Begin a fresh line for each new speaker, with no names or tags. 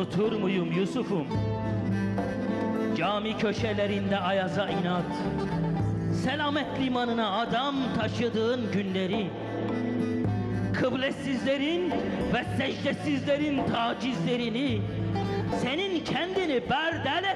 Unutur muyum Yusuf'um? Cami köşelerinde ayaza inat, Selamet limanına adam taşıdığın günleri, kıblesizlerin ve secdesizlerin tacizlerini, senin kendini berdel